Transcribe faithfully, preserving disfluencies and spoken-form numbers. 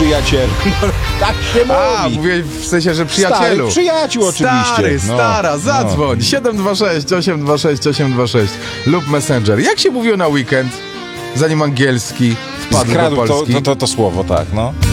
przyjacielu. No, tak się A, mówi. mówię w sensie, że przyjacielu. Stary przyjaciół oczywiście. Stary, No, stara, zadzwoń. no. siedem dwa sześć, osiem dwa sześć, osiem dwa sześć lub Messenger. Jak się mówiło na weekend, zanim angielski wpadł do Skradł to, Polski? to, to, to słowo, tak, no.